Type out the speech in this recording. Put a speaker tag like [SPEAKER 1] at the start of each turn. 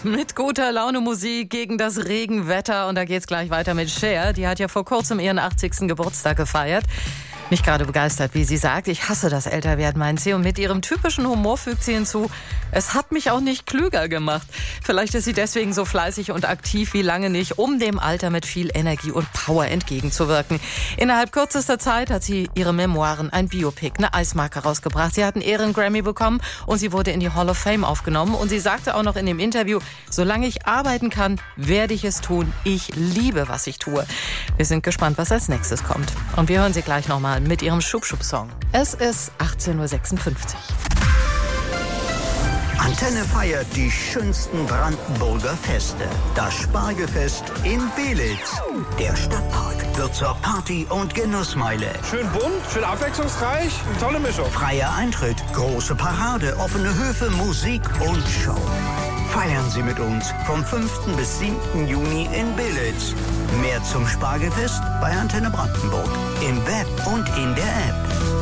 [SPEAKER 1] Mit guter Laune Musik gegen das Regenwetter. Und da geht's gleich weiter mit Cher. Die hat ja vor kurzem ihren 80. Geburtstag gefeiert. Nicht gerade begeistert, wie sie sagt. Ich hasse das Älterwerden, meint sie. Und mit ihrem typischen Humor fügt sie hinzu, es hat mich auch nicht klüger gemacht. Vielleicht ist sie deswegen so fleißig und aktiv wie lange nicht, um dem Alter mit viel Energie und Power entgegenzuwirken. Innerhalb kürzester Zeit hat sie ihre Memoiren, ein Biopic, eine Eismarke rausgebracht. Sie hat einen Ehren-Grammy bekommen und sie wurde in die Hall of Fame aufgenommen. Und sie sagte auch noch in dem Interview, solange ich arbeiten kann, werde ich es tun. Ich liebe, was ich tue. Wir sind gespannt, was als nächstes kommt. Und wir hören sie gleich nochmal mit ihrem Schub-Schub-Song. Es ist 18.56 Uhr.
[SPEAKER 2] Antenne feiert die schönsten Brandenburger Feste. Das Spargelfest in Belitz. Der Stadtpark wird zur Party- und Genussmeile.
[SPEAKER 3] Schön bunt, schön abwechslungsreich, eine tolle Mischung.
[SPEAKER 2] Freier Eintritt, große Parade, offene Höfe, Musik und Show. Feiern Sie mit uns vom 5. bis 7. Juni in Belitz. Mehr zum Spargelfest bei Antenne Brandenburg. Im Web und in der App.